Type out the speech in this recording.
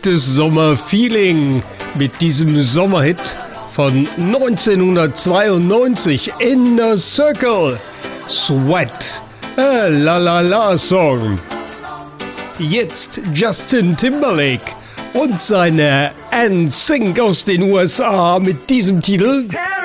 echtes Sommerfeeling mit diesem Sommerhit von 1992, Inner Circle, Sweat, a La La La Song. Jetzt Justin Timberlake und seine NSYNC aus den USA mit diesem Titel